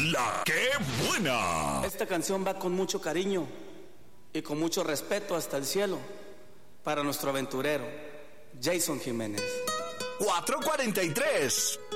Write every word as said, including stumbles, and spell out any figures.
La que buena. Esta canción va con mucho cariño y con mucho respeto hasta el cielo para nuestro aventurero, Jason Jiménez. cuatro cuarenta y tres.